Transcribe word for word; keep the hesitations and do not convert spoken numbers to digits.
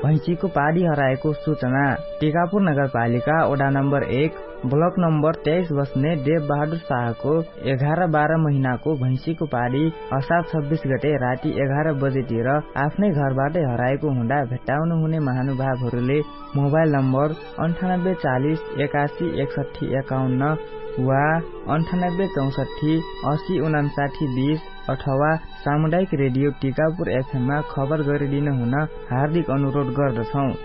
भैँसीको पाडी हराएको सूचना। टिकापुर नगरपालिका वडा नम्बर एक ब्लक नम्बर तेइस बस्ने देव बहादुर शाहको एघार बाह्र महिनाको भैँसीको पाडी असार छब्बीस गते राति एघार बजेतिर आफ्नै घरबाटै हराएको हुँदा भेट्टाउनु हुने महानुभावहरूले मोबाइल नम्बर अन्ठानब्बे चालिस एकासी एकसठी एकाउन्न वा अन्ठानब्बे चौसठी असी उनासाठी बीस अथवा सामुदायिक रेडियो टिकापुर एफएममा खबर गरिदिन हुन हार्दिक अनुरोध गर्दछौं।